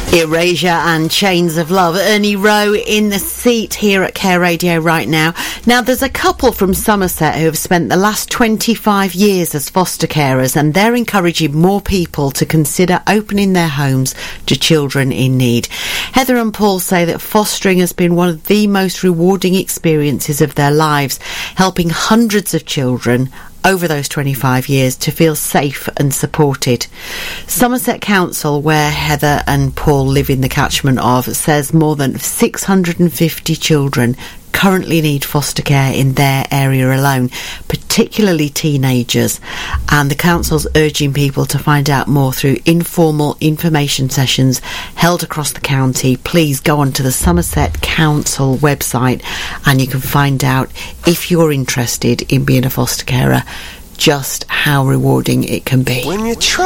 Erasure and Chains of Love. Ernie Rowe in the seat here at Care Radio right now. Now, there's a couple from Somerset who have spent the last 25 years as foster carers, and they're encouraging more people to consider opening their homes to children in need. Heather and Paul say that fostering has been one of the most rewarding experiences of their lives, helping hundreds of children over those 25 years to feel safe and supported. Somerset Council, where Heather and Paul live in the catchment of, says more than 650 children currently need foster care in their area alone, particularly teenagers, and the council's urging people to find out more through informal information sessions held across the county. Please go onto the Somerset Council website and you can find out, if you're interested in being a foster carer, just how rewarding it can be. When you try